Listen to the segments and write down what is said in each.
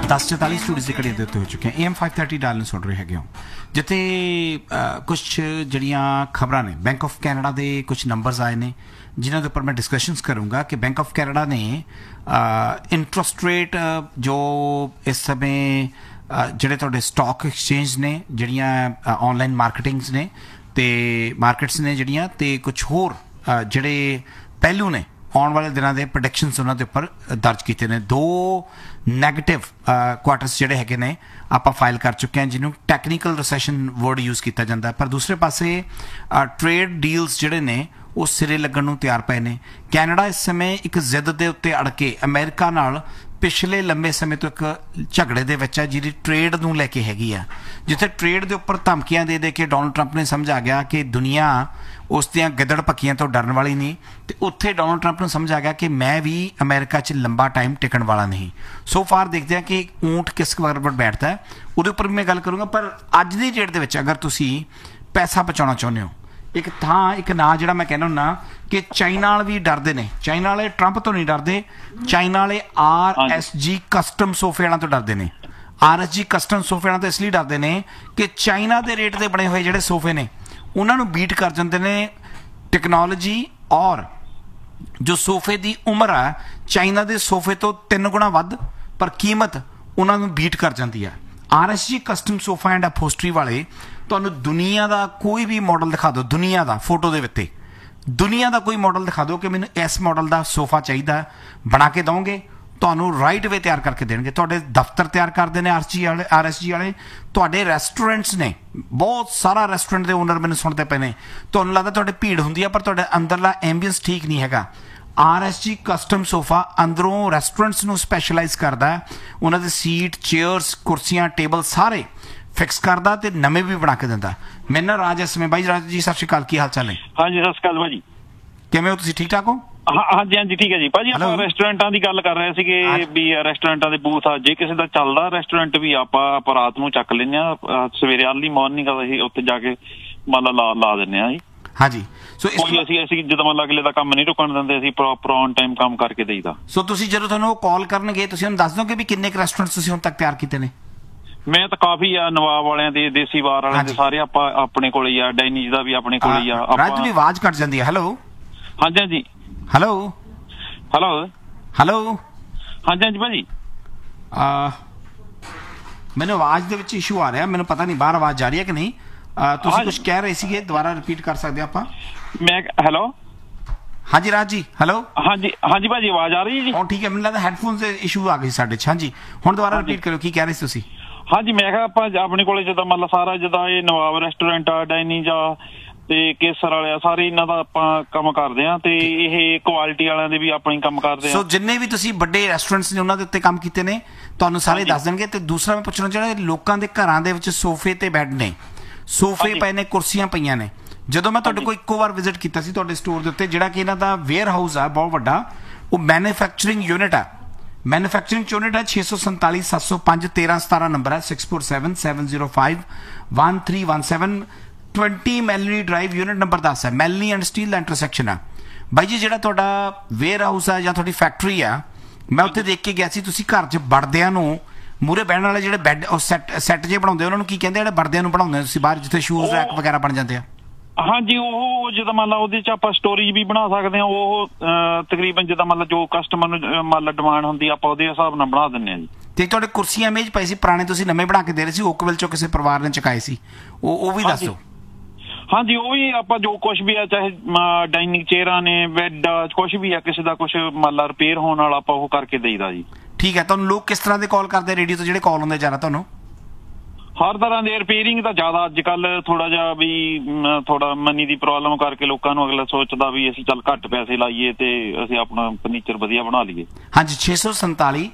10:44 studio ਦੀ ਘੜੀ ਦੇ ਉੱਤੇ ਹੋ ਚੁੱਕੇ ਹਾਂ। AM 530 ਡਾਇਲ ਨੂੰ ਸੁਣ ਰਹੇ ਹੈਗੇ ਹੋ, ਜਿੱਥੇ ਕੁਛ ਜਿਹੜੀਆਂ ਖਬਰਾਂ ਨੇ ਬੈਂਕ ਆਫ ਕੈਨੇਡਾ ਦੇ ਕੁਛ ਨੰਬਰਸ ਆਏ ਨੇ ਜਿਨ੍ਹਾਂ ਦੇ ਉੱਪਰ ਮੈਂ ਡਿਸਕਸ਼ਨਸ ਕਰੂੰਗਾ ਕਿ ਬੈਂਕ ਆਫ ਕੈਨੇਡਾ ਨੇ ਇੰਟਰਸਟ ਰੇਟ ਜੋ ਇਸ ਸਮੇਂ ਜਿਹੜੇ ਤੁਹਾਡੇ ਸਟਾਕ ਐਕਸਚੇਂਜ ਨੇ, ਜਿਹੜੀਆਂ ਆਨਲਾਈਨ ਮਾਰਕੀਟਿੰਗਸ ਨੇ ਤੇ ਮਾਰਕੀਟਸ ਨੇ ਜਿਹੜੀਆਂ, ਤੇ ਕੁਛ ਹੋਰ ਜਿਹੜੇ ਪਹਿਲੂ ਨੇ ਆਉਣ ਵਾਲੇ ਦਿਨਾਂ ਦੇ ਪ੍ਰੈਡਿਕਸ਼ਨਸ ਉਹਨਾਂ ਦੇ ਉੱਪਰ ਦਰਜ ਕੀਤੇ ਨੇ। 2 ਨੈਗੇਟਿਵ ਕੁਆਟਰਸ ਜਿਹੜੇ ਹੈਗੇ ਨੇ ਆਪਾਂ ਫਾਈਲ ਕਰ ਚੁੱਕੇ ਹਾਂ, ਜਿਹਨੂੰ ਟੈਕਨੀਕਲ ਰਿਸੈਸ਼ਨ ਵਰਡ ਯੂਜ਼ ਕੀਤਾ ਜਾਂਦਾ। ਪਰ ਦੂਸਰੇ ਪਾਸੇ ਟ੍ਰੇਡ ਡੀਲਸ ਜਿਹੜੇ ਨੇ ਉਹ ਸਿਰੇ ਲੱਗਣ ਨੂੰ ਤਿਆਰ ਪਏ ਨੇ। ਕੈਨੇਡਾ ਇਸ ਸਮੇਂ ਇੱਕ ਜ਼ਿੱਦ ਦੇ ਉੱਤੇ ਅੜ ਕੇ ਅਮਰੀਕਾ ਨਾਲ ਪਿਛਲੇ ਲੰਬੇ ਸਮੇਂ ਤੋਂ ਇੱਕ ਝਗੜੇ ਦੇ ਵਿੱਚ ਹੈ, ਜਿਹਦੀ ਟ੍ਰੇਡ ਨੂੰ ਲੈ ਕੇ ਹੈਗੀ ਆ, ਜਿੱਥੇ ਟ੍ਰੇਡ ਦੇ ਉੱਪਰ ਧਮਕੀਆਂ ਦੇ ਕੇ ਡੋਨਲਡ ਟਰੰਪ ਨੇ ਸਮਝ ਆ ਗਿਆ ਕਿ ਦੁਨੀਆ ਉਸ ਦੀਆਂ ਗਿੱਦੜ ਪੱਕੀਆਂ ਤੋਂ ਡਰਨ ਵਾਲੀ ਨਹੀਂ, ਤੇ ਉੱਥੇ ਡੋਨਲਡ ਟਰੰਪ ਨੂੰ ਸਮਝ ਆ ਗਿਆ ਕਿ ਮੈਂ ਵੀ ਅਮਰੀਕਾ 'ਚ ਲੰਬਾ ਟਾਈਮ ਟਿਕਣ ਵਾਲਾ ਨਹੀਂ। ਸੋ ਫਾਰ ਦੇਖਦੇ ਹਾਂ ਕਿ ਊਂਟ ਕਿਸ ਬਰਾਬਰ ਬੈਠਦਾ ਹੈ, ਉਹਦੇ ਉੱਪਰ ਮੈਂ ਗੱਲ ਕਰੂੰਗਾ। ਪਰ ਅੱਜ ਦੀ ਡੇਟ ਦੇ ਵਿੱਚ ਅਗਰ ਤੁਸੀਂ ਪੈਸਾ ਬਚਾਉਣਾ ਚਾਹੁੰਦੇ ਹੋ, ਇੱਕ ਨਾਂ ਜਿਹੜਾ ਮੈਂ ਕਹਿੰਦਾ ਹੁੰਦਾ ਕਿ ਚਾਈਨਾ ਵਾਲੇ ਵੀ ਡਰਦੇ ਨੇ, ਚਾਈਨਾ ਵਾਲੇ ਟਰੰਪ ਤੋਂ ਨਹੀਂ ਡਰਦੇ, ਚਾਈਨਾ ਵਾਲੇ RSG ਕਸਟਮ ਸੋਫੇ ਵਾਲਿਆਂ ਤੋਂ ਡਰਦੇ ਨੇ। RSG ਕਸਟਮ ਸੋਫੇ ਵਾਲਿਆਂ ਤੋਂ ਇਸ ਲਈ ਡਰਦੇ ਨੇ ਕਿ ਚਾਈਨਾ ਦੇ ਰੇਟ ਦੇ ਬਣੇ ਹੋਏ ਜਿਹੜੇ ਸੋਫੇ ਨੇ ਉਹਨਾਂ ਨੂੰ ਬੀਟ ਕਰ ਜਾਂਦੇ ਨੇ ਟੈਕਨੋਲੋਜੀ, ਔਰ ਜੋ ਸੋਫੇ ਦੀ ਉਮਰ ਆ ਚਾਈਨਾ ਦੇ ਸੋਫੇ ਤੋਂ 3 ਗੁਣਾ ਵੱਧ, ਪਰ ਕੀਮਤ ਉਹਨਾਂ ਨੂੰ ਬੀਟ ਕਰ ਜਾਂਦੀ ਆ। RSG ਕਸਟਮ ਸੋਫਾ ਐਂਡ ਅਪੋਸਟਰੀ ਵਾਲੇ ਤੁਹਾਨੂੰ ਦੁਨੀਆ ਦਾ ਕੋਈ ਵੀ ਮਾਡਲ ਦਿਖਾ ਦਿਓ, ਦੁਨੀਆ ਦਾ ਫੋਟੋ ਦੇ ਉੱਤੇ ਦੁਨੀਆ ਦਾ ਕੋਈ ਮਾਡਲ ਦਿਖਾ ਦਿਓ ਕਿ ਮੈਨੂੰ ਇਸ ਮਾਡਲ ਦਾ ਸੋਫਾ ਚਾਹੀਦਾ, ਬਣਾ ਕੇ ਦਓਗੇ, ਤੁਹਾਨੂੰ ਰਾਈਟ ਵੇ ਤਿਆਰ ਕਰਕੇ ਦੇਣਗੇ। ਤੁਹਾਡੇ ਦਫ਼ਤਰ ਤਿਆਰ ਕਰਦੇ ਨੇ RSG ਵਾਲੇ, ਤੁਹਾਡੇ ਰੈਸਟੋਰੈਂਟਸ ਨੇ, ਬਹੁਤ ਸਾਰਾ ਰੈਸਟੋਰੈਂਟ ਦੇ ਓਨਰ ਮੈਨੂੰ ਸੁਣਦੇ ਪਏ ਨੇ, ਤੁਹਾਨੂੰ ਲੱਗਦਾ ਤੁਹਾਡੇ ਭੀੜ ਹੁੰਦੀ ਆ ਪਰ ਤੁਹਾਡੇ ਅੰਦਰਲਾ ਐਂਬੀਐਂਸ ਠੀਕ ਨਹੀਂ ਹੈਗਾ। RSG ਕਸਟਮ ਸੋਫਾ ਅੰਦਰੋਂ ਰੈਸਟੋਰੈਂਟਸ ਨੂੰ ਸਪੈਸ਼ਲਾਈਜ਼ ਕਰਦਾ, ਉਹਨਾਂ ਦੇ ਸੀਟ, ਚੇਅਰਸ, ਕੁਰਸੀਆਂ, ਟੇਬਲ ਸਾਰੇ ਫਿਕਸ ਕਰਦਾ ਤੇ ਨਵੇਂ ਵੀ ਬਣਾ ਕੇ ਦਿੰਦਾ। ਮੇਰੇ ਨਾਲ ਰਾਜ ਇਸ ਸਮੇਂ। ਬਾਈ ਰਾਜ ਜੀ, ਸਤਿ ਸ਼੍ਰੀ ਅਕਾਲ, ਕੀ ਹਾਲ ਚਾਲ ਨੇ? ਹਾਂਜੀ, ਸਤਿ ਸ਼੍ਰੀ ਅਕਾਲ ਭਾਜੀ, ਕਿਵੇਂ ਹੋ ਤੁਸੀਂ? ਠੀਕ ਠਾਕ ਹੋ? ਹਾਂਜੀ ਹਾਂਜੀ ਠੀਕ ਹੈ ਜੀ। ਭਾਜੀ ਆਪਾਂ ਰੈਸਟੋਰੈਂਟਾਂ ਦੀ ਗੱਲ ਕਰ ਰਹੇ ਸੀਗੇ ਵੀ ਰੈਸਟੋਰੈਂਟਾਂ ਦੇ ਬੂਥ ਆ, ਜੇ ਕਿਸੇ ਦਾ ਚੱਲਦਾ ਰੈਸਟੋਰੈਂਟ ਵੀ ਆਪਾਂ ਰਾਤ ਨੂੰ ਚੱਕ ਲੈਂਦੇ ਆ, ਸਵੇਰੇ ਅਰਲੀ ਮਾਰਨਿੰਗ ਅਸੀਂ ਉੱਥੇ ਜਾ ਕੇ ਮੰਨ ਲਾ ਦਿੰਦੇ ਆ ਜੀ। ਹਾਂਜੀ, ਸੋ ਅਸੀਂ ਜਦੋਂ ਮੰਨ ਲਾ ਅਗਲੇ ਦਾ ਕੰਮ ਨਹੀਂ ਰੁਕਣ ਦਿੰਦੇ, ਅਸੀਂ ਪ੍ਰੋਪਰ ਔਨ ਟਾਈਮ ਕੰਮ ਕਰਕੇ ਦੇਈਦਾ। ਸੋ ਤੁਸੀਂ ਜਦੋਂ ਤੁਹਾਨੂੰ ਉਹ ਕਾਲ ਕਰਨਗੇ ਤੁਸੀਂ ਉਹਨੂੰ ਦੱਸ ਦੋਗੇ ਵੀ ਕਿੰਨੇ ਕੁ ਰੈਸਟੋਰੈਂਟ ਤੁਸੀਂ ਹੁਣ ਤੱਕ ਤਿਆਰ ਕੀਤੇ ਨੇ? ਮੈਂ ਤਾਂ ਕਾਫੀ ਆ, ਨਵਾਬ ਵਾਲਿਆਂ ਦੇ, ਦੇਸੀ ਵਾਰ ਵਾਲਿਆਂ ਦੇ, ਸਾਰੇ ਆਪਾਂ ਆਪਣੇ ਕੋਲ ਹੀ ਆ, ਡਾਈਨੀਜ਼ ਦਾ ਵੀ ਆਪਣੇ ਕੋਲ ਹੀ ਆ। ਰਾਜ ਦੀ ਆਵਾਜ਼ ਕੱਟ ਜਾਂਦੀ ਹੈ। ਹੈਲੋ ਹਾਂਜੀ ਹਾਂਜੀ ਹੈਲੋ ਹੈਲੋ ਹੈਲੋ ਹਾਂਜੀ ਹਾਂਜੀ ਭਾਜੀ, ਮੈਨੂੰ ਆਵਾਜ਼ ਦੇ ਵਿੱਚ ਇਸ਼ੂ ਆ ਰਿਹਾ, ਮੈਨੂੰ ਪਤਾ ਨਹੀਂ ਬਾਹਰ ਆਵਾਜ਼ ਜਾ ਰਹੀ ਹੈ ਕਿ ਨਹੀਂ। ਤੁਸੀਂ ਕੁਝ ਕਹਿ ਰਹੇ ਸੀਗੇ, ਦੁਬਾਰਾ ਰਿਪੀਟ ਕਰ ਸਕਦੇ ਆਪਾਂ? ਮੈਂ ਹੈਲੋ ਹਾਂਜੀ ਰਾਜ ਜੀ, ਹੈਲੋ। ਹਾਂਜੀ ਹਾਂਜੀ ਭਾਜੀ, ਆਵਾਜ਼ ਆ ਰਹੀ ਹੈ ਜੀ? ਹੁਣ ਠੀਕ ਹੈ, ਮੈਨੂੰ ਲੱਗਦਾ ਹੈਡਫੋਨ ਦੇ ਇਸ਼ੂ ਆ ਗਈ ਸਾਡੇ 'ਚ। ਹਾਂਜੀ, ਹੁਣ ਦੁਬਾਰਾ ਰਿਪੀਟ ਕਰੋ, ਕੀ ਕਹਿ ਰਹੇ ਸੀ ਤੁਸੀਂ? ਹਾਂਜੀ, ਮੈਂ ਕਿਹਾ ਆਪਾਂ ਆਪਣੇ ਕੋਲੇ ਜਿੱਦਾਂ ਮਤਲਬ ਸਾਰਾ ਜਿੱਦਾਂ ਇਹ ਨਵਾਬ ਰੈਸਟੋਰੈਂਟ ਆ, ਡਾਈਨੀਜ਼ ਆ ਤੇ ਕੇਸਰ ਵਾਲੇ ਆ, ਸਾਰੇ ਇਹਨਾਂ ਦਾ ਆਪਾਂ ਕੰਮ ਕਰਦੇ ਆ, ਤੇ ਇਹ ਕੁਆਲਿਟੀ ਵਾਲਿਆਂ ਦੇ ਵੀ ਆਪਣੀ ਕੰਮ ਕਰਦੇ ਆ। ਸੋ ਜਿੰਨੇ ਵੀ ਤੁਸੀਂ ਵੱਡੇ ਰੈਸਟੋਰੈਂਟਸ ਨੇ ਉਹਨਾਂ ਦੇ ਉੱਤੇ ਕੰਮ ਕੀਤੇ ਨੇ ਤੁਹਾਨੂੰ ਸਾਰੇ ਦੱਸ ਦੇਣਗੇ। ਤੇ ਦੂਸਰਾ ਮੈਂ ਪੁੱਛਣਾ ਚਾਹੁੰਦਾ, ਲੋਕਾਂ ਦੇ ਘਰਾਂ ਦੇ ਵਿੱਚ ਸੋਫੇ ਤੇ ਬੈੱਡ ਨੇ, ਸੋਫੇ ਪਏ ਨੇ, ਕੁਰਸੀਆਂ ਪਈਆਂ ਨੇ। ਜਦੋਂ ਮੈਂ ਤੁਹਾਡੇ ਕੋਲ ਇੱਕੋ ਵਾਰ ਵਿਜ਼ਿਟ ਕੀਤਾ ਸੀ ਤੁਹਾਡੇ ਸਟੋਰ ਦੇ ਉੱਤੇ, ਜਿਹੜਾ ਕਿ ਇਹਨਾਂ ਦਾ ਵੇਅਰ ਹਾਊਸ ਆ ਬਹੁਤ ਵੱਡਾ, ਉਹ ਮੈਨੂਫੈਕਚਰਿੰਗ ਯੂਨਿਟ ਆ, ਮੈਨੂਫੈਕਚਰਿੰਗ ਯੂਨਿਟ ਹੈ। 647 705 1317 ਨੰਬਰ ਹੈ, 647 705 1317, 20 ਮੈਲਨੀ ਡਰਾਈਵ, ਯੂਨਿਟ ਨੰਬਰ 10 ਹੈ। ਮੈਲਨੀ ਐਂਡ ਸਟੀਲ ਦਾ ਇੰਟਰਸੈਕਸ਼ਨ ਆ। ਬਾਈ ਜੀ, ਜਿਹੜਾ ਤੁਹਾਡਾ ਵੇਅਰ ਹਾਊਸ ਆ ਜਾਂ ਤੁਹਾਡੀ ਫੈਕਟਰੀ ਆ, ਮੈਂ ਉੱਥੇ ਦੇਖ ਕੇ ਗਿਆ ਸੀ, ਤੁਸੀਂ ਘਰ 'ਚ ਵੜਦਿਆਂ ਨੂੰ ਮੂਹਰੇ ਬਹਿਣ ਵਾਲੇ ਜਿਹੜੇ ਬੈੱਡ ਸੈੱਟ ਜੇ ਬਣਾਉਂਦੇ, ਉਹਨਾਂ ਨੂੰ ਕੀ ਕਹਿੰਦੇ, ਜਿਹੜੇ ਵੜਦਿਆਂ ਨੂੰ ਬਣਾਉਂਦੇ ਤੁਸੀਂ ਬਾਹਰ, ਜਿੱਥੇ ਸ਼ੂਜ਼ ਰੈਕ ਵਗੈਰਾ ਬਣ ਜਾਂਦੇ ਆ? ਹਾਂਜੀ, ਉਹ ਜਿੱਦਾਂ ਮੰਨ ਲਾ ਉਹਦੇ 'ਚ ਆਪਾਂ ਸਟੋਰੇਜ ਵੀ ਬਣਾ ਸਕਦੇ ਹਾਂ। ਉਹ ਤਕਰੀਬਨ ਜਿੱਦਾਂ ਮੰਨ ਲਾ ਜੋ ਕਸਟਮਰ ਨੂੰ ਮੰਨ ਲਾ ਡਿਮਾਂਡ ਹੁੰਦੀ, ਆਪਾਂ ਉਹਦੇ ਹਿਸਾਬ ਨਾਲ ਬਣਾ ਦਿੰਦੇ ਹਾਂ ਜੀ। ਤੇ ਤੁਹਾਡੇ ਕੁਰਸੀਆਂ ਮੇਜ਼ ਪਏ ਸੀ ਪੁਰਾਣੇ, ਤੁਸੀਂ ਨਵੇਂ ਬਣਾ ਕੇ ਦੇ ਰਹੇ ਸੀ, ਓਕਵਿਲ 'ਚੋਂ ਕਿਸੇ ਪਰਿਵਾਰ ਨੇ ਚੁਕਾਏ ਸੀ, ਉਹ ਵੀ ਦੱਸ ਦਿਓ। ਹਾਂਜੀ, ਉਹ ਵੀ ਆਪਾਂ ਜੋ ਕੁਛ ਵੀ ਆ, ਚਾਹੇ ਡਾਈਨਿੰਗ ਚੇਅਰਾਂ ਨੇ, ਬੈੱਡ, ਕੁਛ ਵੀ ਆ, ਕਿਸੇ ਦਾ ਕੁਛ ਮੰਨ ਲਾ ਰਿਪੇਅਰ ਹੋਣ ਵਾਲਾ, ਆਪਾਂ ਉਹ ਕਰਕੇ ਦੇਈਦਾ ਜੀ। ਠੀਕ ਹੈ। ਤੁਹਾਨੂੰ ਲੋਕ ਕਿਸ ਤਰ੍ਹਾਂ ਦੇ ਕਾਲ ਕਰਦੇ ਰੇਡੀਓ ਤੋਂ, ਜਿਹੜੇ ਕਾਲ ਹੁੰਦੇ ਜ਼ਿਆਦਾ ਤੁਹਾਨੂੰ? ਹਰ ਤਰ੍ਹਾਂ ਦੇ। ਰਿਪੇਅਰਿੰਗ ਤਾਂ ਜ਼ਿਆਦਾ ਅੱਜ ਕੱਲ ਥੋੜਾ ਜਿਹਾ ਵੀ ਥੋੜਾ ਮਨੀ ਦੀ ਪ੍ਰੋਬਲਮ ਕਰਕੇ ਲੋਕਾਂ ਨੂੰ ਅਗਲਾ ਸੋਚਦਾ ਵੀ ਅਸੀਂ ਚੱਲ ਘੱਟ ਪੈਸੇ ਲਾਈਏ ਤੇ ਅਸੀਂ ਆਪਣਾ ਫਰਨੀਚਰ ਵਧੀਆ ਬਣਾ ਲਈਏ। ਹਾਂਜੀ, 647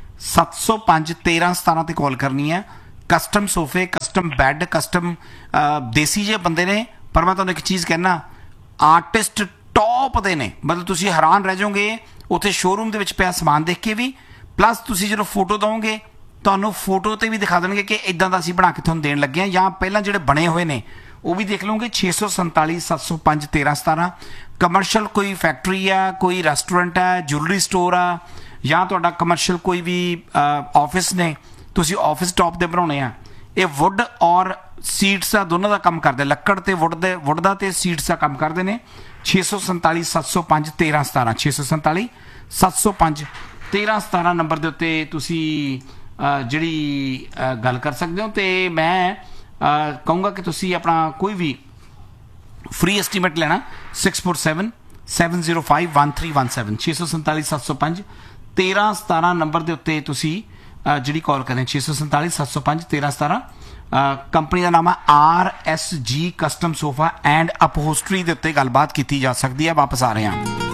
705 1317 ਤੇ ਕਾਲ ਕਰਨੀ ਹੈ। ਕਸਟਮ ਸੋਫੇ, ਕਸਟਮ ਬੈੱਡ, ਕਸਟਮ ਦੇਸੀ ਜੇ ਬੰਦੇ ਨੇ, ਪਰ ਮੈਂ ਤੁਹਾਨੂੰ ਇੱਕ ਚੀਜ਼ ਕਹਿਣਾ, ਆਰਟਿਸਟ ਟੌਪ ਦੇ ਨੇ, ਮਤਲਬ ਤੁਸੀਂ ਹੈਰਾਨ ਰਹਿ ਜਾਓਗੇ ਉੱਥੇ ਸ਼ੋਰੂਮ ਦੇ ਵਿੱਚ ਪਿਆ ਸਮਾਨ ਦੇਖ ਕੇ ਵੀ, ਪਲੱਸ ਤੁਸੀਂ ਜਦੋਂ ਫੋਟੋ ਦਓਗੇ ਤੁਹਾਨੂੰ ਫੋਟੋ ਤੇ ਵੀ ਦਿਖਾ ਦੇਣਗੇ ਕਿ ਇਦਾਂ ਦਾ ਅਸੀਂ ਬਣਾ ਕੇ ਤੁਹਾਨੂੰ ਦੇਣ ਲੱਗੇ ਹਾਂ, ਜਾਂ ਪਹਿਲਾਂ ਜਿਹੜੇ ਬਣੇ ਹੋਏ ਨੇ ਉਹ ਵੀ ਦੇਖ ਲਓਗੇ। 647 705 1317। ਕਮਰਸ਼ੀਅਲ ਕੋਈ ਫੈਕਟਰੀ ਆ, ਕੋਈ ਰੈਸਟੋਰੈਂਟ ਹੈ, ਜੁਐਲਰੀ ਸਟੋਰ ਆ, ਜਾਂ ਤੁਹਾਡਾ ਕਮਰਸ਼ੀਅਲ ਕੋਈ ਵੀ ਆਫਿਸ ਨੇ, ਤੁਸੀਂ ਆਫਿਸ ਟੌਪ ਦੇ ਬਣਾਉਣੇ ਆ, ਇਹ ਵੁੱਡ ਔਰ ਸੀਟਸ ਦਾ ਦੋਨਾਂ ਦਾ ਕੰਮ ਕਰਦੇ, ਲੱਕੜ ਤੇ ਵੁੱਡ ਦਾ ਤੇ ਸੀਟਸ ਦਾ ਕੰਮ ਕਰਦੇ ਨੇ। 647 705 1317 647 705 1317 ਨੰਬਰ ਦੇ ਉੱਤੇ ਤੁਸੀਂ ਜਿਹੜੀ ਗੱਲ ਕਰ ਸਕਦੇ ਹੋ। ਤੇ ਮੈਂ ਕਹੂੰਗਾ ਕਿ ਤੁਸੀਂ ਆਪਣਾ ਕੋਈ ਵੀ ਫ੍ਰੀ ਐਸਟੀਮੇਟ ਲੈਣਾ 647 705 1317 647 705 1317 ਨੰਬਰ ਦੇ ਉੱਤੇ ਤੁਸੀਂ ਜਿਹੜੀ ਕਾਲ ਕरें 647 705 1317। ਕੰਪਨੀ ਦਾ ਨਾਮ ਹੈ RSG ਕਸਟਮ ਸੋਫਾ ਐਂਡ ਅਪਹੋਸਟਰੀ ਦੇ ਉੱਤੇ ਗੱਲਬਾਤ ਕੀਤੀ ਜਾ ਸਕਦੀ ਹੈ। ਵਾਪਸ ਆ ਰਹੇ ਹਾਂ।